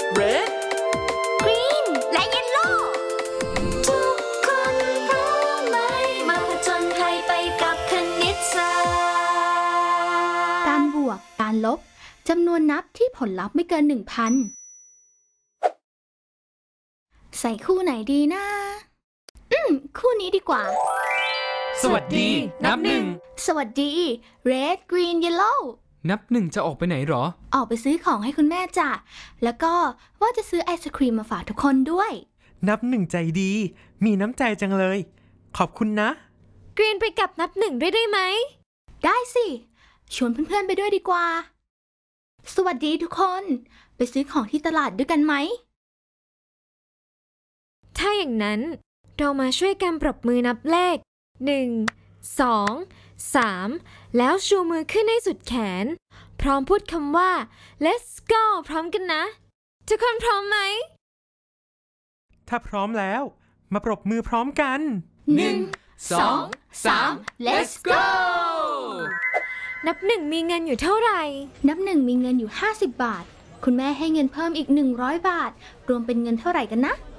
Red Green และ Yellow ทุกคนพร้อมไหมมาผจญภัยไปกับคณิตศาสตร์การบวกการลบจำนวนนับที่ผลลัพธ์ไม่เกิน 1,000 ใส่คู่ไหนดีนะคู่นี้ดีกว่าสวัสดีนับหนึ่งสวัสดี Red Green Yellow นับหนึ่งจะออกไปไหนหรอออกไปซื้อของให้คุณแม่จ้ะแล้วก็ว่าจะซื้อไอศครีมมาฝากทุกคนด้วยนับหนึ่งใจดีมีน้ำใจจังเลยขอบคุณนะกรีนไปกับนับหนึ่งด้วยได้ไหมได้สิชวนเพื่อนๆไปด้วยดีกว่าสวัสดีทุกคนไปซื้อของที่ตลาดด้วยกันไหมถ้าอย่างนั้นเรามาช่วยกันปรบมือนับเลข1 2 3แล้วชูมือขึ้นให้สุดแขนพร้อมพูดคำว่า let's go พร้อมกันนะทุกคนพร้อมไหมถ้าพร้อมแล้วมาปรบมือพร้อมกัน 1 2 3 Let's go นับหนึ่งมีเงินอยู่เท่าไหร่นับหนึ่งมีเงินอยู่50 บาทคุณแม่ให้เงินเพิ่มอีก100 บาทรวมเป็นเงินเท่าไหร่กันนะ